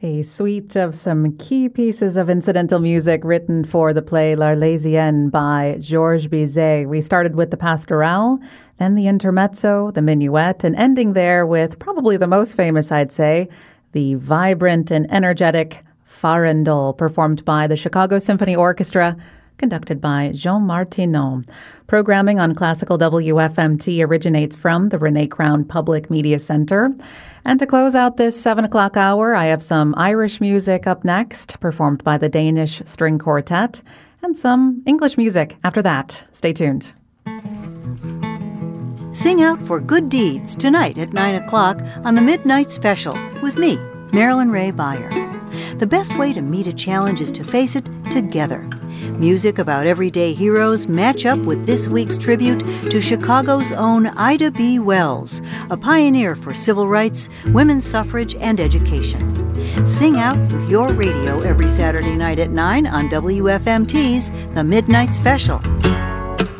A suite of some key pieces of incidental music written for the play L'Arlésienne by Georges Bizet. We started with the Pastorale, then the Intermezzo, the Minuet, and ending there with probably the most famous, I'd say, the vibrant and energetic Farandole, performed by the Chicago Symphony Orchestra, conducted by Jean Martineau. Programming on Classical WFMT originates from the Renee Crown Public Media Center. And to close out this 7 o'clock hour, I have some Irish music up next, performed by the Danish String Quartet, and some English music after that. Stay tuned. Sing Out for Good Deeds tonight at 9 o'clock on the Midnight Special with me, Marilyn Ray Beyer. The best way to meet a challenge is to face it together. Music about everyday heroes match up with this week's tribute to Chicago's own Ida B. Wells, a pioneer for civil rights, women's suffrage, and education. Sing Out with your radio every Saturday night at 9 on WFMT's The Midnight Special.